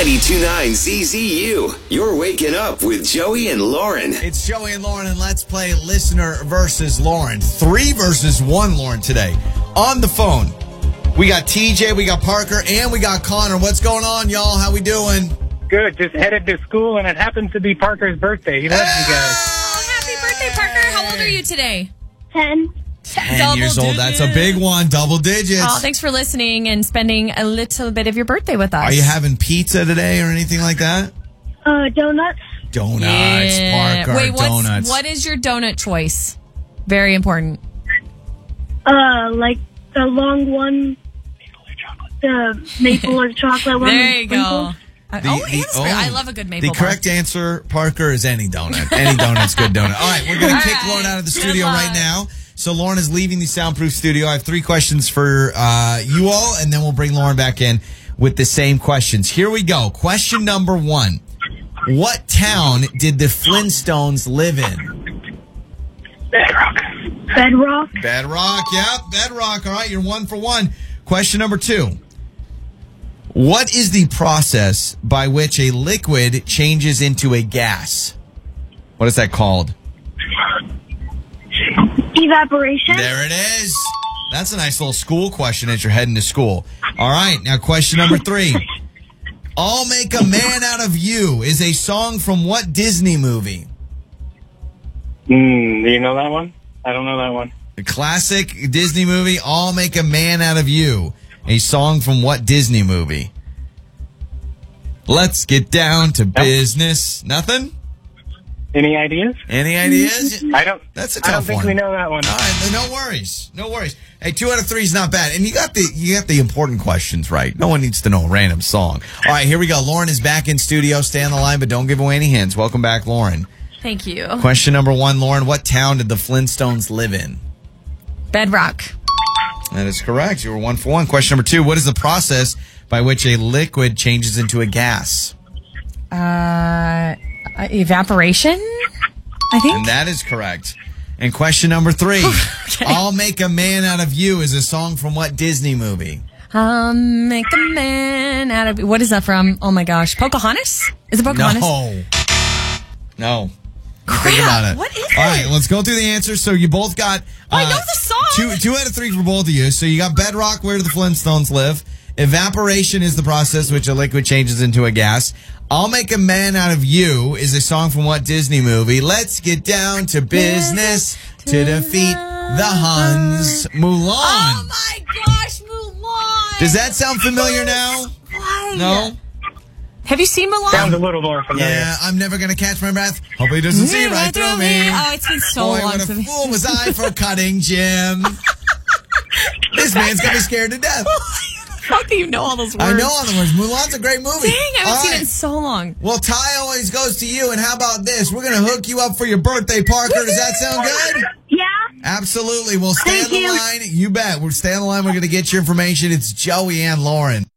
92.9 ZZU. You're waking up with Joey and Lauren. It's Joey and Lauren, and let's play Listener versus Lauren. 3 versus 1, Lauren, today. On the phone, we got TJ, we got Parker, and we got Connor. What's going on, y'all? How we doing? Good. Just headed to school, and it happens to be Parker's birthday. He loves you guys. Oh, happy birthday, Parker. How old are you today? 10. 10 years old. That's a big one. Double digits. Oh, thanks for listening and spending a little bit of your birthday with us. Are you having pizza today or anything like that? Donuts. Donuts, Parker. Wait, donuts. what is your donut choice? Very important. Like the long one. The maple or chocolate one. There you go. The- I love a good maple The correct answer, Parker, is any donut. Any donut's good donut. All right, we're going to kick Lauren out of the studio right now. So Lauren is leaving the soundproof studio. I have 3 questions for you all, and then we'll bring Lauren back in with the same questions. Here we go. Question number 1. What town did the Flintstones live in? Bedrock. Bedrock. Bedrock, yep, Bedrock. All right, you're 1 for 1. Question number 2. What is the process by which a liquid changes into a gas? What is that called? Evaporation. There it is. That's a nice little school question as you're heading to school. All right, now question number 3. I'll Make a Man Out of You is a song from what Disney movie? Do you know that one? I don't know that one. The classic Disney movie, I'll Make a Man Out of You. A song from what Disney movie? Let's get down to business. Nothing? Any ideas? Any ideas? That's a tough one. I don't think we know that one. All right, no worries. No worries. Hey, 2 out of 3 is not bad. And you got the important questions right. No one needs to know a random song. All right, here we go. Lauren is back in studio. Stay on the line, but don't give away any hints. Welcome back, Lauren. Thank you. Question number 1, Lauren. What town did the Flintstones live in? Bedrock. That is correct. You were 1 for 1. Question number 2. What is the process by which a liquid changes into a gas? Evaporation, I think. And that is correct. And question number 3. Okay. I'll Make a Man Out of You is a song from what Disney movie? Make a man out of... What is that from? Oh, my gosh. Pocahontas? Is it Pocahontas? No. Crap, think about it. What is All it? right, let's go through the answers. So you both got... I know the song. 2 out of 3 for both of you. So you got Bedrock, Where Do the Flintstones Live? Evaporation is the process which a liquid changes into a gas. I'll Make a Man Out of You is a song from what Disney movie? Let's get down to business to defeat the Huns. Mulan. Oh, my gosh, Mulan. Does that sound familiar now? Why? No? Have you seen Mulan? Sounds a little more familiar. Yeah, I'm never going to catch my breath. Hope he doesn't see right through me. Oh, it's been so Boy, long what a since... fool was I for cutting Jim. This man's going to be scared to death. How do you know all those words? I know all the words. Mulan's a great movie. Dang, I haven't seen it in so long. Well, Ty always goes to you, and how about this? We're going to hook you up for your birthday, Parker. Does that sound good? Yeah. Absolutely. We'll stay on Thank the you. line. You bet. We'll stay on the line. We're going to get your information. It's Joey and Lauren.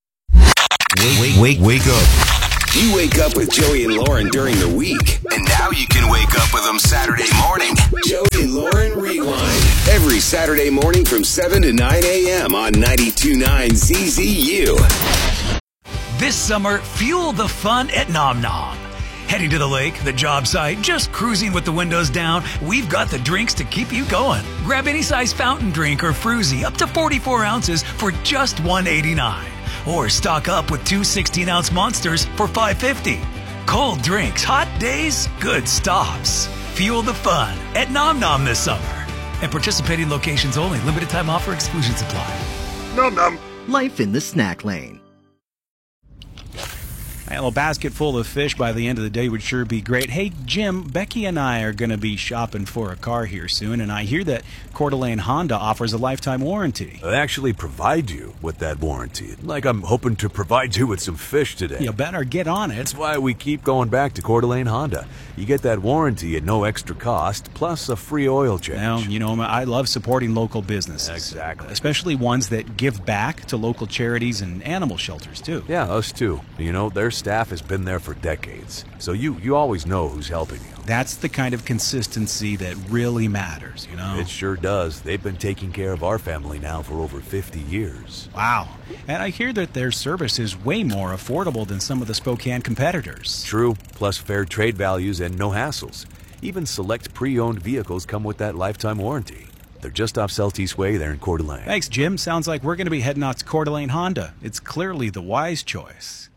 Wake up. You wake up with Joey and Lauren during the week. And now you can wake up with them Saturday morning. Joey and Lauren Rewind. Every Saturday morning from 7 to 9 a.m. on 92.9 ZZU. This summer, fuel the fun at Nom Nom. Heading to the lake, the job site, just cruising with the windows down, we've got the drinks to keep you going. Grab any size fountain drink or fruzy up to 44 ounces for just $1.89. Or stock up with 2 16-ounce monsters for $5.50. Cold drinks, hot days, good stops. Fuel the fun at Nom Nom this summer. And participating locations only. Limited time offer. Exclusions apply. Nom nom. Life in the snack lane. Well, a basket full of fish by the end of the day would sure be great. Hey, Jim, Becky and I are going to be shopping for a car here soon, and I hear that Coeur d'Alene Honda offers a lifetime warranty. They actually provide you with that warranty. Like I'm hoping to provide you with some fish today. You better get on it. That's why we keep going back to Coeur d'Alene Honda. You get that warranty at no extra cost, plus a free oil change. Well, you know, I love supporting local businesses. Exactly. Especially ones that give back to local charities and animal shelters, too. Yeah, us too. You know, there's staff has been there for decades, so you always know who's helping you. That's the kind of consistency that really matters, you know? It sure does. They've been taking care of our family now for over 50 years. Wow. And I hear that their service is way more affordable than some of the Spokane competitors. True, plus fair trade values and no hassles. Even select pre-owned vehicles come with that lifetime warranty. They're just off Celtice Way there in Coeur d'Alene. Thanks, Jim. Sounds like we're going to be heading out to Coeur d'Alene Honda. It's clearly the wise choice.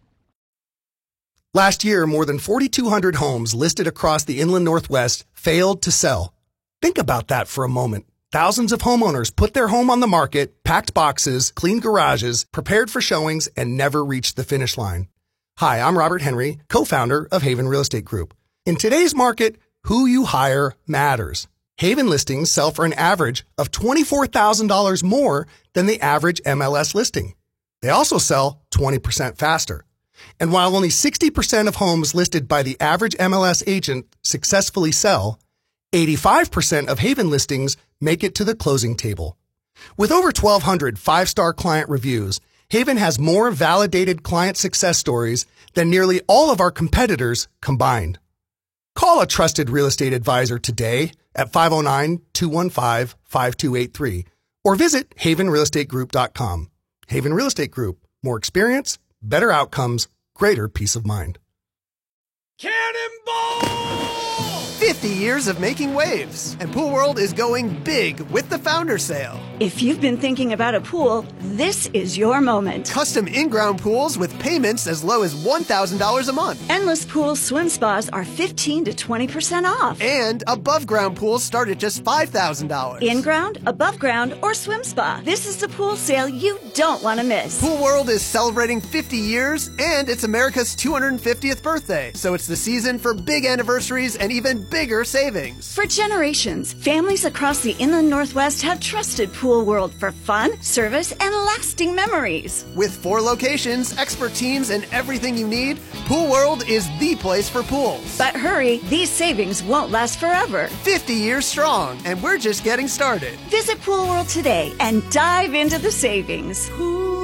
Last year, more than 4,200 homes listed across the Inland Northwest failed to sell. Think about that for a moment. Thousands of homeowners put their home on the market, packed boxes, cleaned garages, prepared for showings, and never reached the finish line. Hi, I'm Robert Henry, co-founder of Haven Real Estate Group. In today's market, who you hire matters. Haven listings sell for an average of $24,000 more than the average MLS listing. They also sell 20% faster. And while only 60% of homes listed by the average MLS agent successfully sell, 85% of Haven listings make it to the closing table. With over 1,200 five-star client reviews, Haven has more validated client success stories than nearly all of our competitors combined. Call a trusted real estate advisor today at 509-215-5283 or visit havenrealestategroup.com. Haven Real Estate Group. More experience, better outcomes, greater peace of mind. Cannonball! 50 years of making waves, and Pool World is going big with the Founder Sale. If you've been thinking about a pool, this is your moment. Custom in-ground pools with payments as low as $1,000 a month. Endless Pool swim spas are 15 to 20% off. And above-ground pools start at just $5,000. In-ground, above ground, or swim spa. This is the pool sale you don't want to miss. Pool World is celebrating 50 years, and it's America's 250th birthday. So it's the season for big anniversaries and even bigger savings. For generations, families across the Inland Northwest have trusted Pool World for fun, service, and lasting memories. With 4 locations, expert teams, and everything you need, Pool World is the place for pools. But hurry, these savings won't last forever. 50 years strong, and we're just getting started. Visit Pool World today and dive into the savings. Pool